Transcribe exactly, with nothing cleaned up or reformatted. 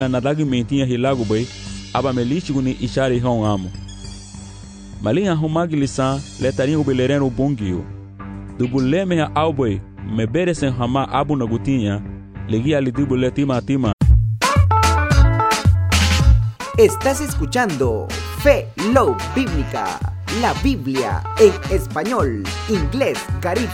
nadagi mentinha hilago bay aba melichi guni ishari hon amo malinha humagi lisan letarinho belereno bongio dubuleme ha alboy me beresen hama abu nagutinha legia lidubule tima tima. Estás escuchando Fe Love Bíblica, la Biblia en español, inglés, caribe.